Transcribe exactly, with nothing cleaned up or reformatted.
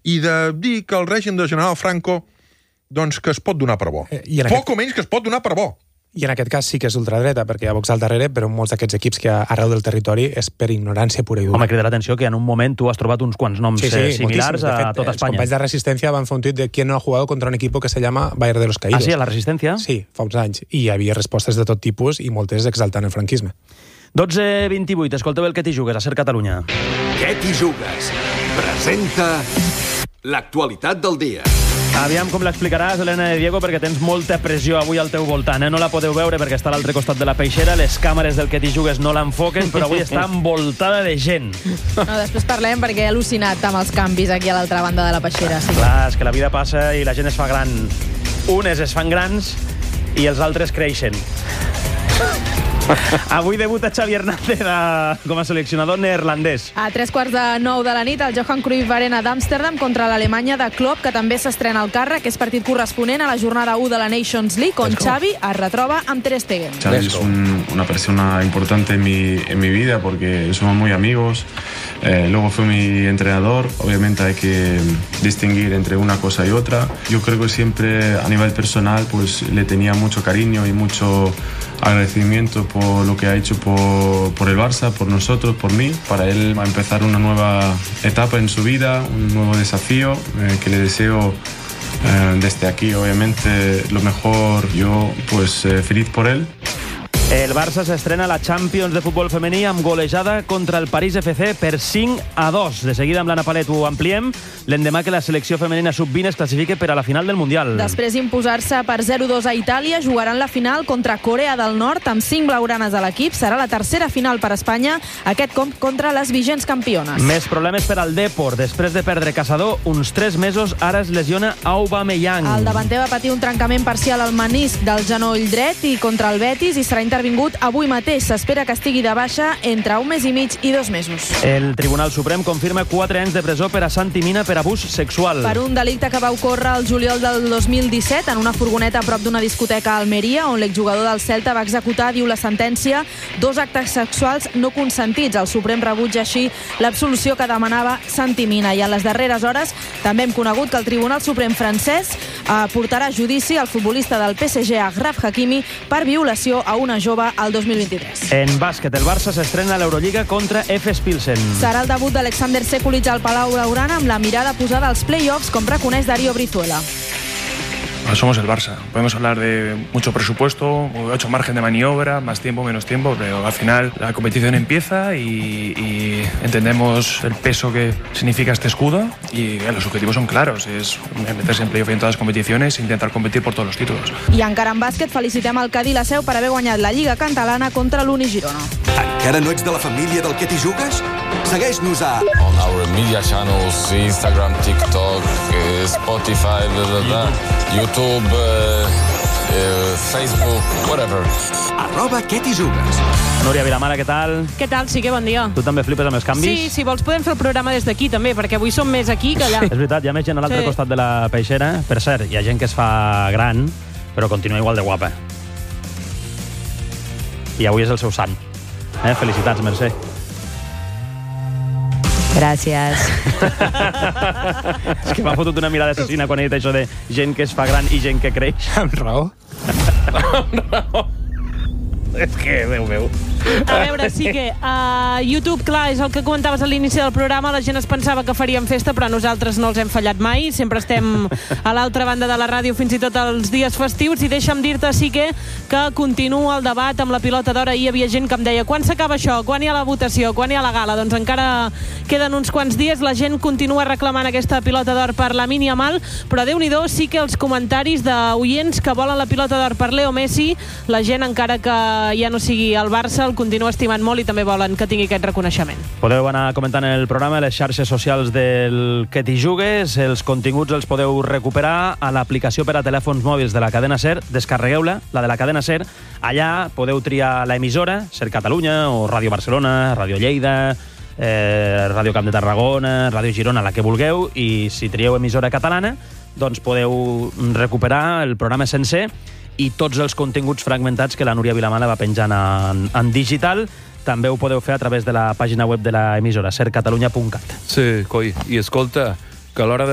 i de dir que el règim de general Franco doncs que es pot donar per bo. I en Poc aquest... o menys que es pot donar per bo. I en aquest cas sí que és ultradreta, perquè hi ha Vox al darrere, però molts d'aquests equips que arreu del territori és per ignorància pura i dura. Home, crida l'atenció que en un moment tu has trobat uns quants noms sí, sí, similars de fet, a tota Espanya. Els companys de Resistència van fer un tuit de quién no ha jugado contra un equipo que se llama Bayern de los Caídos. Ah, sí, a la Resistència? Sí, fa uns anys. I hi havia respostes de tot tipus i moltes exaltant el franquisme. dotze vint-i-vuit, escolteu el Què t'hi jugues a Ser Catalunya. Què t'hi jugues? Presenta l'actualitat del dia. Aviam com l'explicaràs, Helena de Diego, perquè tens molta pressió avui al teu voltant. Eh? No la podeu veure perquè està a l'altre costat de la peixera, les càmeres del Què t'hi jugues no l'enfoquen, però avui està envoltada de gent. No, després parlem perquè he al·lucinat amb els canvis aquí a l'altra banda de la peixera. Sí. Clar, és que la vida passa i la gent es fa gran. Unes es fan grans i els altres creixen. Avui debuta Xavi Hernández a, com a seleccionador neerlandès. A tres quarts de nou de la nit, el Johan Cruyff Arena d'Amsterdam contra l'Alemanya de Klopp, que també s'estrena al càrrec. És partit corresponent a la jornada u de la Nations League, on Xavi es retroba amb Ter Stegen. Xavi es un, una persona importante en mi, en mi vida porque somos muy amigos. Eh, luego fue mi entrenador. Obviamente hay que distinguir entre una cosa y otra. Yo creo que siempre a nivel personal pues le tenía mucho cariño y mucho agradecimiento por lo que ha hecho por, por el Barça, por nosotros, por mí. Para él va a empezar una nueva etapa en su vida, un nuevo desafío eh, que le deseo eh, desde aquí, obviamente, lo mejor. Yo pues eh, feliz por él. El Barça s'estrena a la Champions de futbol femení amb golejada contra el París F C per cinc a dos. De seguida amb l'Anna Palet ho ampliem, l'endemà que la selecció femenina sub vint es classifique per a la final del Mundial. Després d'imposar-se per zero a dos a Itàlia, jugaran la final contra Corea del Nord amb cinc blaugranes a l'equip. Serà la tercera final per a Espanya, aquest cop contra les vigents campiones. Més problemes per al Depor. Després de perdre Caçador, uns tres mesos, ara es lesiona Aubameyang. El davanter va patir un trencament parcial al menisc del genoll dret i contra el Betis i serà intervingut avui mateix. S'espera que estigui de baixa entre un mes i mig i dos mesos. El Tribunal Suprem confirma quatre anys de presó per a Santi Mina per abús sexual. Per un delicte que va ocórrer el juliol del dos mil disset en una furgoneta a prop d'una discoteca a Almeria, on l'exjugador del Celta va executar, diu la sentència, dos actes sexuals no consentits. El Suprem rebutja així l'absolució que demanava Santi Mina. I en les darreres hores també hem conegut que el Tribunal Suprem francès eh, portarà a judici el futbolista del P S G, Achraf Hakimi, per violació a una jove al dos mil vint-i-tres. En bàsquet, el Barça s'estrena a l'Eurolliga contra Efes Pilsen. Serà el debut d'Alexander Sekulic al Palau Blaugrana amb la mirada posada als play-offs, com reconeix Darío Brizuela. Somos el Barça. Podemos hablar de mucho presupuesto, mucho margen de maniobra, más tiempo, menos tiempo, pero al final la competición empieza y, y entendemos el peso que significa este escudo y eh, los objetivos son claros, es meterse en playoff en todas las competiciones e intentar competir por todos los títulos. I encara en bàsquet felicitem el Cadí la Seu per haver guanyat la Lliga Catalana contra l'Uni Girona. Encara no ets de la família del Què t'hi jugues? Segueix-nos a... On our media channels, Instagram, TikTok, eh, Spotify, blah, blah, blah, YouTube, eh, eh, Facebook, whatever. Arroba Què t'hi jugues. Núria Vilamala, què tal? Què tal? Sí que bon dia. Tu també flipes amb els canvis? Sí, si vols podem fer el programa des d'aquí també, perquè avui som més aquí que allà. És veritat, hi ha més gent a l'altre Sí. costat de la peixera. Per cert, hi ha gent que es fa gran, però continua igual de guapa. I avui és el seu sant. Eh? Felicitats, Mercè. Gràcies. És que m'ha fotut una mirada assassina quan he dit això de gent que es fa gran i gent que creix. Amb raó. Amb raó. És que, Déu meu. A veure, sí que a uh, YouTube, clar, és el que comentaves a l'inici del programa, la gent es pensava que faríem festa, però nosaltres no els hem fallat mai, sempre estem a l'altra banda de la ràdio, fins i tot els dies festius, i deixa'm dir-te, sí que, que continua el debat amb la pilota d'or. Ahir hi havia gent que em deia, quan s'acaba això? Quan hi ha la votació? Quan hi ha la gala? Doncs encara queden uns quants dies, la gent continua reclamant aquesta pilota d'or per Lamine Yamal, però Déu-n'hi-do, sí que els comentaris d'oients que volen la pilota d'or per Leo Messi, la gent, encara que ja no sigui el Barça, el continua estimant molt i també volen que tingui aquest reconeixement. Podeu anar comentant el programa a les xarxes socials del Què t'hi jugues. Els continguts els podeu recuperar a l'aplicació per a telèfons mòbils de la cadena SER. Descarregueu-la, la de la cadena SER. Allà podeu triar l'emissora, SER Catalunya o Ràdio Barcelona, Ràdio Lleida, eh, Ràdio Camp de Tarragona, Ràdio Girona, la que vulgueu, i si trieu emissora catalana, doncs podeu recuperar el programa sencer i tots els continguts fragmentats que la Núria Vilamala va penjant en, en digital. També ho podeu fer a través de la pàgina web de l'emissora, ser catalunya punt cat. Sí, coi, i escolta, que a l'hora de